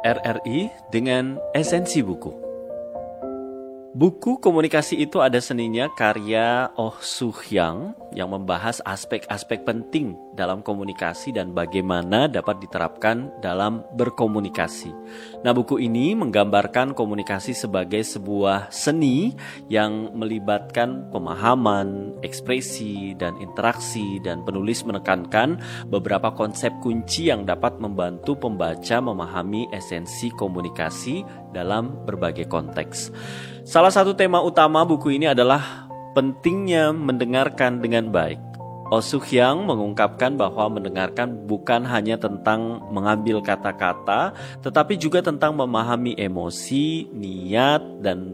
RRI dengan esensi buku. Buku komunikasi itu ada seninya karya Oh Soo-hyang yang membahas aspek-aspek penting dalam komunikasi dan bagaimana dapat diterapkan dalam berkomunikasi. Nah, buku ini menggambarkan komunikasi sebagai sebuah seni yang melibatkan pemahaman, ekspresi, dan interaksi, dan penulis menekankan beberapa konsep kunci yang dapat membantu pembaca memahami esensi komunikasi dalam berbagai konteks. Salah satu tema utama buku ini adalah pentingnya mendengarkan dengan baik. Oh Soo-hyang mengungkapkan bahwa mendengarkan bukan hanya tentang mengambil kata-kata, tetapi juga tentang memahami emosi, niat, dan